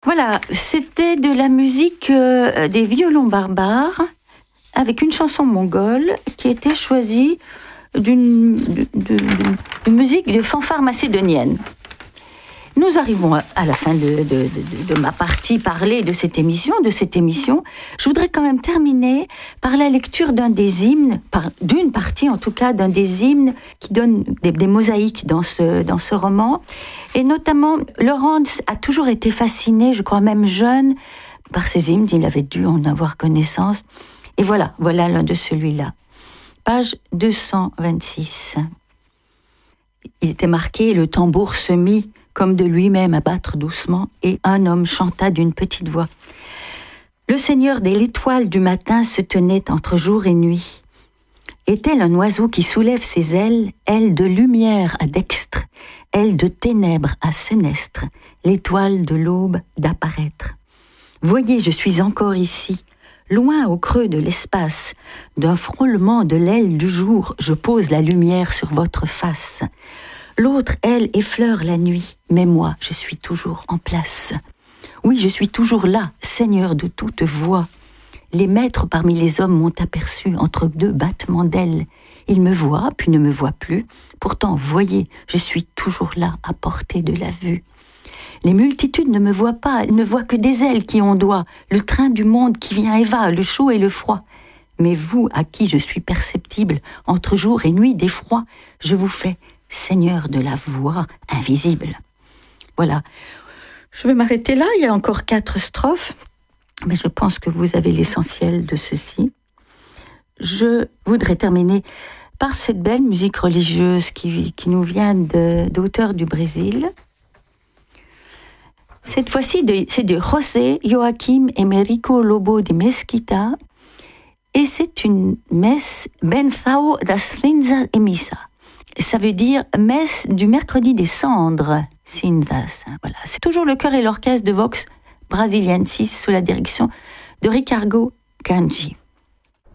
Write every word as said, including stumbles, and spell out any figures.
Voilà, c'était de la musique euh, des violons barbares avec une chanson mongole qui était choisie d'une, d'une, d'une, d'une musique de fanfare macédonienne. Nous arrivons à la fin de, de, de, de ma partie parler de cette émission, de cette émission. Je voudrais quand même terminer par la lecture d'un des hymnes, par, d'une partie en tout cas, d'un des hymnes qui donne des, des mosaïques dans ce, dans ce roman. Et notamment, Lawrence a toujours été fasciné, je crois même jeune, par ces hymnes. Il avait dû en avoir connaissance. Et voilà, voilà l'un de celui-là. Page deux cent vingt-six. Il était marqué « Le tambour se mit comme de lui-même à battre doucement, et un homme chanta d'une petite voix. Le Seigneur de l'étoile du matin se tenait entre jour et nuit. Et tel un oiseau qui soulève ses ailes, ailes de lumière à dextre, ailes de ténèbres à sénestre, l'étoile de l'aube d'apparaître. Voyez, je suis encore ici, loin au creux de l'espace, d'un frôlement de l'aile du jour, je pose la lumière sur votre face. L'autre, elle, effleure la nuit, mais moi, je suis toujours en place. Oui, je suis toujours là, Seigneur de toute voix. Les maîtres parmi les hommes m'ont aperçu entre deux battements d'ailes. Ils me voient, puis ne me voient plus. Pourtant, voyez, je suis toujours là, à portée de la vue. Les multitudes ne me voient pas, elles ne voient que des ailes qui ondoient, le train du monde qui vient et va, le chaud et le froid. Mais vous, à qui je suis perceptible, entre jour et nuit d'effroi, je vous fais Seigneur de la voix invisible. Voilà. Je vais m'arrêter là, il y a encore quatre strophes, mais je pense que vous avez l'essentiel de ceci. Je voudrais terminer par cette belle musique religieuse qui, qui nous vient de, d'auteurs du Brésil. Cette fois-ci, de, c'est de José Joaquim Emerico Lobo de Mesquita, et c'est une messe Benção das Cinzas e Missa. Ça veut dire messe du mercredi des cendres, cinzas. Voilà. C'est toujours le chœur et l'orchestre de Vox Brasiliensis sous la direction de Ricardo Ganji.